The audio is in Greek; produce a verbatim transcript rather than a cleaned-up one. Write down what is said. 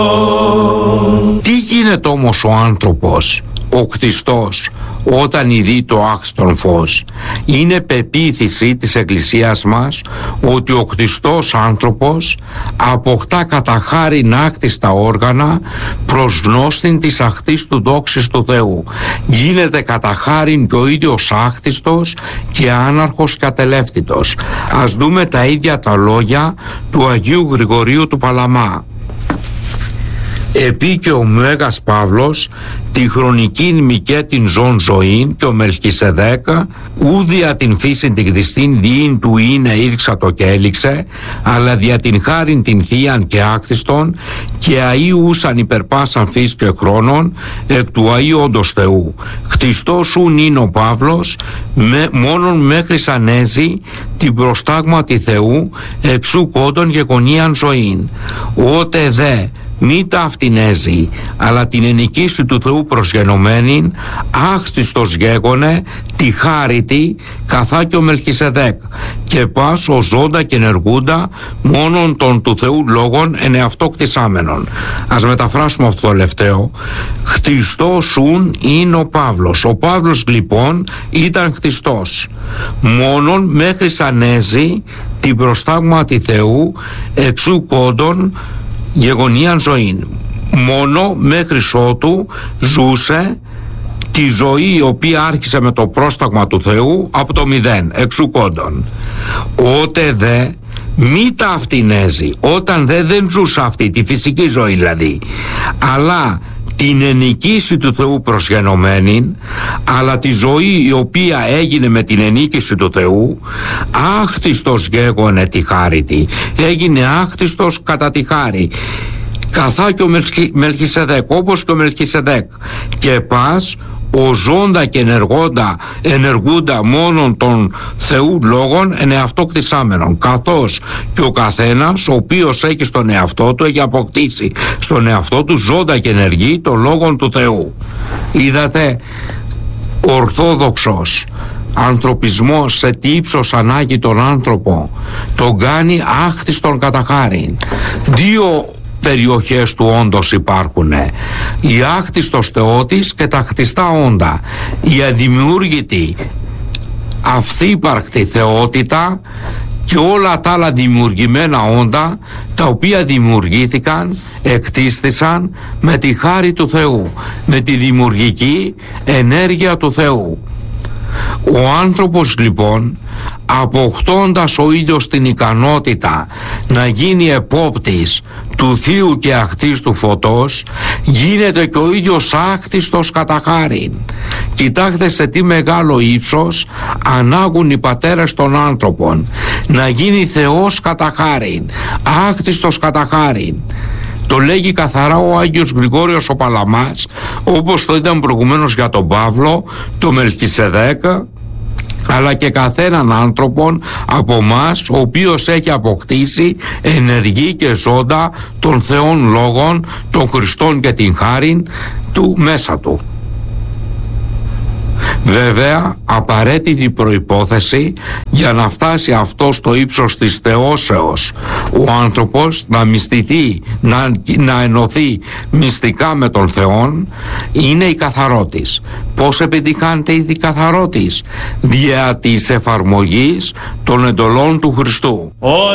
Τι γίνεται όμως ο άνθρωπος, ο κτιστός, όταν ειδεί το άχιστον φως? Είναι πεποίθηση της Εκκλησίας μας ότι ο κτιστός άνθρωπος αποκτά κατά χάριν άκτιστα όργανα προς γνώστην της αχτής του δόξης του Θεού. Γίνεται κατά χάριν και ο ίδιος άκτιστος και άναρχος και ατελεύτητος. Ας δούμε τα ίδια τα λόγια του Αγίου Γρηγορίου του Παλαμά. Επί και ο Μέγας Παύλος τη χρονική μικέτην ζών ζωήν και ο Μελχισεδέκα ούδια την φύσιν την κτιστήν διήν του είναι ήρξα το και έληξε, αλλά δια την χάριν την θείαν και άκτιστον και αΐ ούσαν υπερπάσαν φύς και χρόνων εκ του αΐ όντως Θεού. Χτιστός ούν είναι ο Παύλος με, μόνον μέχρι ανέζει την προστάγματι Θεού εξού κόντων γεγονίαν ζωήν. Ότε δε μη τα αυτινέζει, αλλά την ενοικίση του Θεού προσγενωμένην, άχτιστος γέγονε, τη χάριτη, καθά και ο Μελχισεδέκ, και πας ο ζώντα και ενεργούντα, μόνον των του Θεού λόγων εν εαυτό κτισάμενον. Ας μεταφράσουμε αυτό το τελευταίο. Χτιστός ούν είναι ο Παύλος. Ο Παύλος λοιπόν ήταν χτιστός. Μόνον μέχρι ανέζει την προστάγματι Θεού εξού κόντων γεγονίαν ζωήν. Μόνο μέχρι ότου ζούσε τη ζωή η οποία άρχισε με το πρόσταγμα του Θεού από το μηδέν, εξού κόντων. Ότε δε μη τα αυτινέζει, όταν δε δεν ζούσε αυτή τη φυσική ζωή δηλαδή, αλλά την ενοικίση του Θεού προσγενωμένη, αλλά τη ζωή η οποία έγινε με την ενίκηση του Θεού, άχτιστος γέγονε τη χάριτη, έγινε άχτιστος κατά τη χάρη, καθά και ο Μελχισεδέκ, όπως και ο Μελχισεδέκ, και πας ο ζώντα και ενεργόντα ενεργούντα μόνον των Θεού λόγων εν εαυτό κτισάμενον, καθώς και ο καθένας ο οποίος έχει στον εαυτό του, έχει αποκτήσει στον εαυτό του ζώντα και ενεργεί των λόγων του Θεού. Είδατε, ορθόδοξος ανθρωπισμός σε τι ύψος ανάγκη τον άνθρωπο τον κάνει άχτιστον κατά χάριν. Δύο περιοχές του όντως υπάρχουν, η άχτιστος θεότης και τα χτιστά όντα, η αδημιούργητη αυθύπαρκτη θεότητα και όλα τα άλλα δημιουργημένα όντα τα οποία δημιουργήθηκαν, εκτίστησαν με τη χάρη του Θεού, με τη δημιουργική ενέργεια του Θεού. Ο άνθρωπος λοιπόν, αποκτώντας ο ίδιος την ικανότητα να γίνει επόπτης του θείου και αχτίστου φωτός, γίνεται και ο ίδιος άχτιστος κατά χάριν. Κοιτάξτε σε τι μεγάλο ύψος ανάγουν οι πατέρες των άνθρωπων, να γίνει Θεός κατά χάριν, άχτιστος κατά χάριν. Το λέγει καθαρά ο Άγιος Γρηγόριος ο Παλαμάς, όπως το ήταν προηγουμένως για τον Παύλο, το Μελχισεδέκα, αλλά και καθέναν άνθρωπον από εμάς ο οποίος έχει αποκτήσει ενεργή και ζώντα των Θεών λόγων, των Χριστών και την χάριν του μέσα του. Βέβαια, απαραίτητη προϋπόθεση για να φτάσει αυτό στο ύψος της θεώσεως ο άνθρωπος να μυστηθεί, να, να ενωθεί μυστικά με τον Θεόν, είναι η καθαρότης. Πώς επιτυχάνεται η καθαρότης? Δια της εφαρμογής των εντολών του Χριστού.